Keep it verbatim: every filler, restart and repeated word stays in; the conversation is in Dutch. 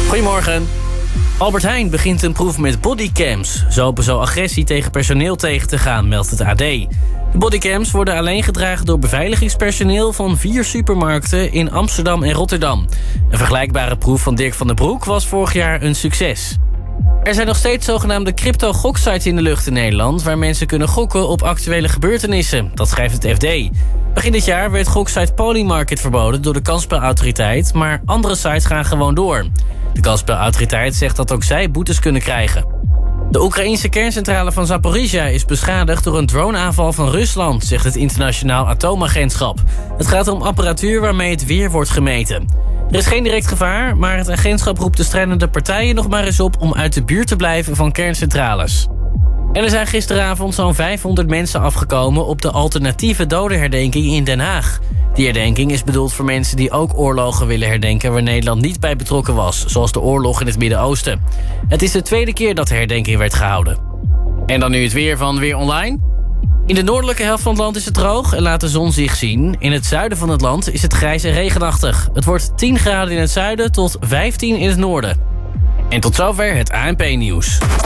Goedemorgen. Albert Heijn begint een proef met bodycams. Ze hopen zo agressie tegen personeel tegen te gaan, meldt het A D. De bodycams worden alleen gedragen door beveiligingspersoneel van vier supermarkten in Amsterdam en Rotterdam. Een vergelijkbare proef van Dirk van den Broek was vorig jaar een succes. Er zijn nog steeds zogenaamde crypto-goksites in de lucht in Nederland, waar mensen kunnen gokken op actuele gebeurtenissen. Dat schrijft het F D. Begin dit jaar werd goksite Polymarket verboden door de kansspelautoriteit, maar andere sites gaan gewoon door. De kansspelautoriteit zegt dat ook zij boetes kunnen krijgen. De Oekraïense kerncentrale van Zaporizhzhia is beschadigd door een droneaanval van Rusland, zegt het Internationaal Atoomagentschap. Het gaat om apparatuur waarmee het weer wordt gemeten. Er is geen direct gevaar, maar het agentschap roept de strijdende partijen nog maar eens op om uit de buurt te blijven van kerncentrales. En er zijn gisteravond zo'n vijfhonderd mensen afgekomen op de alternatieve dodenherdenking in Den Haag. Die herdenking is bedoeld voor mensen die ook oorlogen willen herdenken waar Nederland niet bij betrokken was, zoals de oorlog in het Midden-Oosten. Het is de tweede keer dat de herdenking werd gehouden. En dan nu het weer van Weer Online. In de noordelijke helft van het land is het droog en laat de zon zich zien. In het zuiden van het land is het grijs en regenachtig. Het wordt tien graden in het zuiden tot vijftien in het noorden. En tot zover het A N P-nieuws.